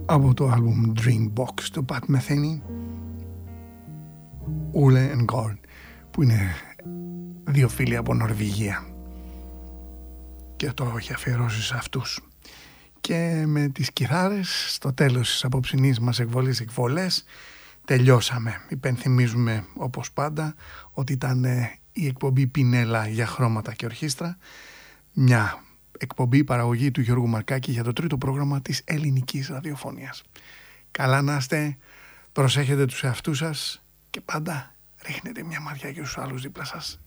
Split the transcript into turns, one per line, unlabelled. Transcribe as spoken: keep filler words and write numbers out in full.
από το άλμπουμ Dreambox του Pat Metheny, Ole and Gord, που είναι δύο φίλοι από Νορβηγία και το έχει αφιερώσει σε αυτούς. Και με τις κιθάρες στο τέλος της απόψινής μας εκβολής εκβολές τελειώσαμε. Υπενθυμίζουμε όπως πάντα ότι ήταν η εκπομπή Πινέλα για χρώματα και ορχήστρα, μια εκπομπή παραγωγή του Γιώργου Μαρκάκη για το τρίτο πρόγραμμα της ελληνικής ραδιοφωνίας. Καλά να είστε, προσέχετε τους εαυτούς σας και πάντα ρίχνετε μια ματιά και στους άλλους δίπλα σας.